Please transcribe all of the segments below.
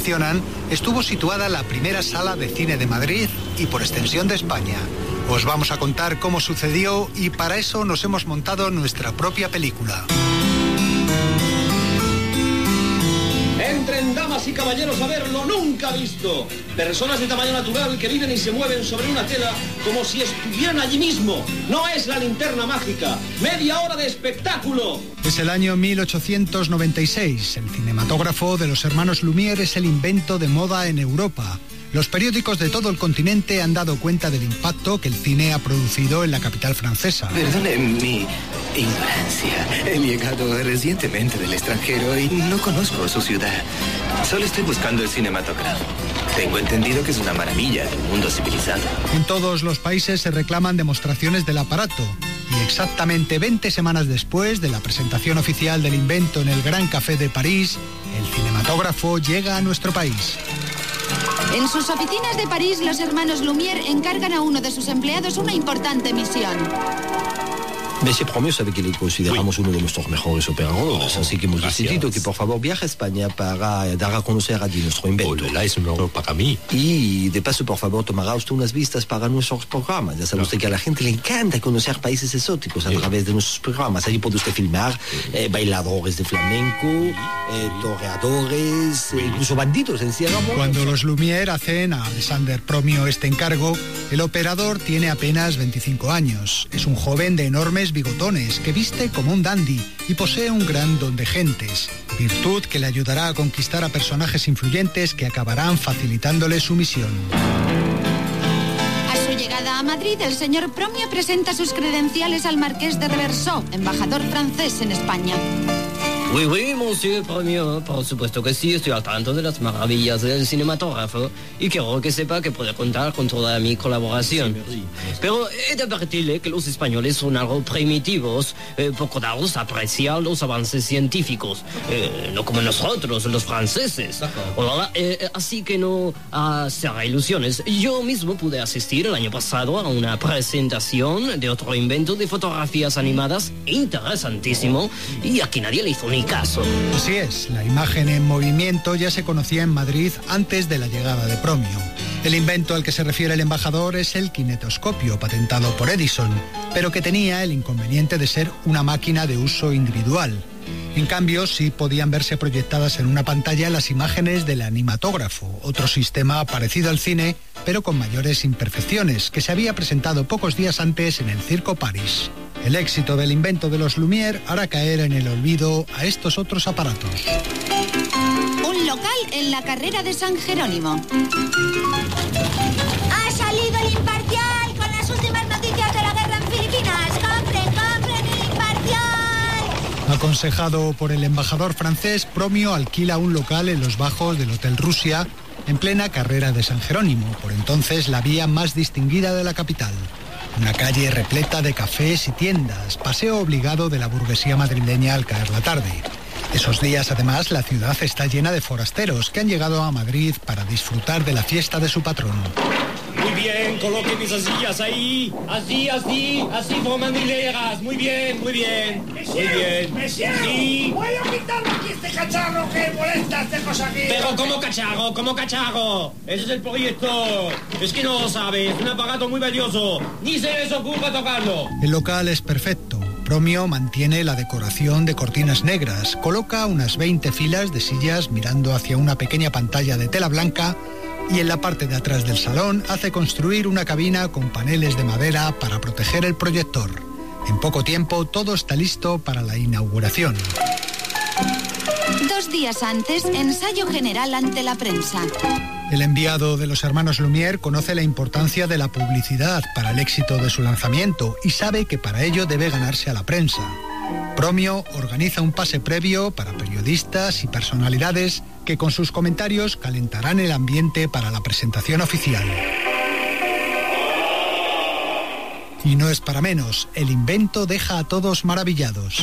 mencionan, estuvo situada la primera sala de cine de Madrid y por extensión de España. Os vamos a contar cómo sucedió y para eso nos hemos montado nuestra propia película. Entren, damas y caballeros, a ver lo nunca visto. Personas de tamaño natural que viven y se mueven sobre una tela como si estuvieran allí mismo. No es la linterna mágica. Media hora de espectáculo. Es el año 1896. El cinematógrafo de los hermanos Lumière es el invento de moda en Europa. Los periódicos de todo el continente han dado cuenta del impacto que el cine ha producido en la capital francesa. Perdone mi ignorancia. He llegado recientemente del extranjero y no conozco su ciudad. Solo estoy buscando el cinematógrafo. Tengo entendido que es una maravilla del mundo civilizado. En todos los países se reclaman demostraciones del aparato. Y exactamente 20 semanas después de la presentación oficial del invento en el Gran Café de París, el cinematógrafo llega a nuestro país. En sus oficinas de París, los hermanos Lumière encargan a uno de sus empleados una importante misión. Monsieur Premio sabe que le consideramos uno de nuestros mejores operadores, así que hemos decidido que por favor viaje a España para dar a conocer allí nuestro invento. Es un honor para mí. Y de paso, por favor, tomará usted unas vistas para nuestros programas. Ya sabe usted que a la gente le encanta conocer países exóticos a través de nuestros programas. Allí puede usted filmar bailadores de flamenco, toreadores, incluso bandidos en Sierra Morena. Cuando los Lumière hacen a Alexander Premio este encargo, el operador tiene apenas 25 años. Es un joven de enormes bigotones que viste como un dandy y posee un gran don de gentes, virtud que le ayudará a conquistar a personajes influyentes que acabarán facilitándole su misión. A su llegada a Madrid, el señor Premio presenta sus credenciales al marqués de Reversó, embajador francés en España. Oui, monsieur Premio, por supuesto que sí, estoy al tanto de las maravillas del cinematógrafo y quiero que sepa que puede contar con toda mi colaboración. Pero he de advertirle que los españoles son algo primitivos, poco dados a apreciar los avances científicos, no como nosotros, los franceses. Así que no se haga ilusiones. Yo mismo pude asistir el año pasado a una presentación de otro invento de fotografías animadas interesantísimo y aquí nadie le hizo ni caso. Así es, la imagen en movimiento ya se conocía en Madrid antes de la llegada de Premio. El invento al que se refiere el embajador es el kinetoscopio, patentado por Edison, pero que tenía el inconveniente de ser una máquina de uso individual. En cambio, sí podían verse proyectadas en una pantalla las imágenes del animatógrafo, otro sistema parecido al cine, pero con mayores imperfecciones, que se había presentado pocos días antes en el Circo París. El éxito del invento de los Lumière hará caer en el olvido a estos otros aparatos. Un local en la carrera de San Jerónimo. Ha salido el Imparcial con las últimas noticias de la guerra en Filipinas. ¡Compren el Imparcial! Aconsejado por el embajador francés, Premio alquila un local en los bajos del Hotel Rusia, en plena carrera de San Jerónimo, por entonces la vía más distinguida de la capital. Una calle repleta de cafés y tiendas, paseo obligado de la burguesía madrileña al caer la tarde. Esos días, además, la ciudad está llena de forasteros que han llegado a Madrid para disfrutar de la fiesta de su patrón. Muy bien, coloque mis sillas ahí. Así como mandrileras. Muy bien. Monsieur, Sí. ¿puedo quitarme aquí este cacharro que molesta este cosa aquí? Pero ¿cómo cacharro? Ese es el proyector. Es que no lo sabe, es un aparato muy valioso. Ni se les ocurra tocarlo. El local es perfecto. Premio mantiene la decoración de cortinas negras, coloca unas 20 filas de sillas mirando hacia una pequeña pantalla de tela blanca y en la parte de atrás del salón hace construir una cabina con paneles de madera para proteger el proyector. En poco tiempo todo está listo para la inauguración. 2 días antes, ensayo general ante la prensa. El enviado de los hermanos Lumière conoce la importancia de la publicidad para el éxito de su lanzamiento y sabe que para ello debe ganarse a la prensa. Premio organiza un pase previo para periodistas y personalidades que con sus comentarios calentarán el ambiente para la presentación oficial. Y no es para menos, el invento deja a todos maravillados.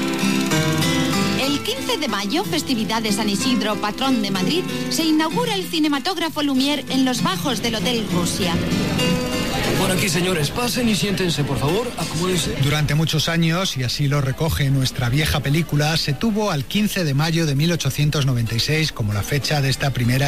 El 15 de mayo, festividad de San Isidro, patrón de Madrid, se inaugura el cinematógrafo Lumière en los bajos del Hotel Rusia. Por aquí, señores, pasen y siéntense, por favor, acomódense. Durante muchos años, y así lo recoge nuestra vieja película, se tuvo al 15 de mayo de 1896 como la fecha de esta primera